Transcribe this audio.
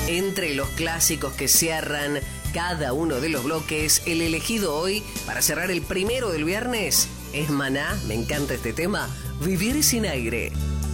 Entre los clásicos que cierran cada uno de los bloques, el elegido hoy para cerrar el primero del viernes es Maná, me encanta este tema, Vivir sin aire.